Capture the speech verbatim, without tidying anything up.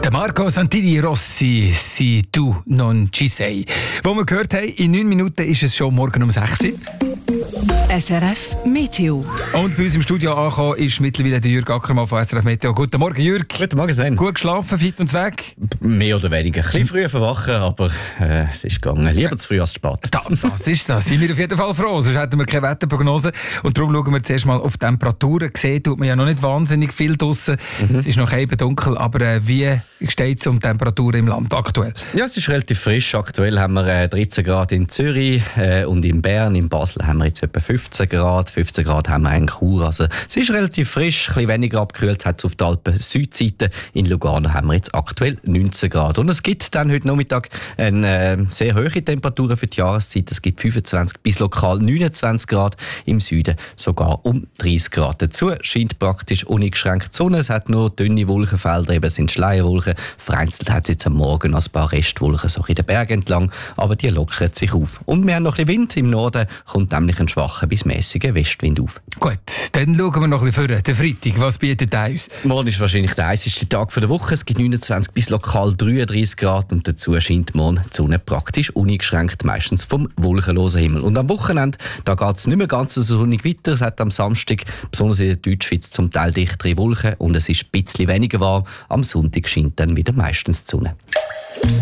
Der Marco Santini Rossi, «Si tu non ci sei». Wo wir gehört haben, in neun Minuten ist es schon morgen um sechs Uhr. S R F Meteo. Und bei uns im Studio angekommen ist mittlerweile der Jürg Ackermann von S R F Meteo. Guten Morgen, Jürg. Guten Morgen, Sven. Gut geschlafen, fit und weg? Mehr oder weniger. Ein bisschen früher verwachen, aber äh, es ist gegangen. Lieber zu früh als zu spät. Da, das ist das. Sind wir auf jeden Fall froh, sonst hätten wir keine Wetterprognose. Und darum schauen wir zuerst mal auf die Temperaturen. Gesehen tut man ja noch nicht wahnsinnig viel draussen. Mhm. Es ist noch eben dunkel, aber äh, wie steht es um die Temperaturen im Land aktuell? Ja, es ist relativ frisch. Aktuell haben wir äh, dreizehn Grad in Zürich äh, und in Bern. In Basel haben wir jetzt etwa fünfzehn Grad. fünfzehn Grad haben wir in Chur. Also, es ist relativ frisch, ein bisschen weniger abgekühlt. Hat es auf der Alpen-Südseite. In Lugano haben wir jetzt aktuell neunzehn Grad. Und es gibt dann heute Nachmittag eine äh, sehr hohe Temperaturen für die Jahreszeit. Es gibt fünfundzwanzig bis lokal neunundzwanzig Grad. Im Süden sogar um dreißig Grad. Dazu scheint praktisch uneingeschränkt die Sonne. Es hat nur dünne Wolkenfelder, eben sind Schleierwolken. Vereinzelt hat es jetzt am Morgen ein paar Restwolken so in den Bergen entlang, aber die lockern sich auf. Und wir haben noch ein bisschen Wind. Im Norden kommt nämlich ein schwacher bis mäßiger Westwind auf. Gut, dann schauen wir noch ein bisschen vor. Der Freitag, was bietet er uns? Morgen ist wahrscheinlich der heißeste Tag der Woche. Es gibt neunundzwanzig bis lokal dreiunddreißig Grad und dazu scheint morgen die Sonne praktisch uneingeschränkt, meistens vom wolkenlosen Himmel. Und am Wochenende, da geht es nicht mehr ganz so sonnig weiter. Es hat am Samstag, besonders in der Deutschschweiz, zum Teil dichtere Wolken und es ist ein bisschen weniger warm. Am Sonntag scheint dann wieder meistens die Sonne.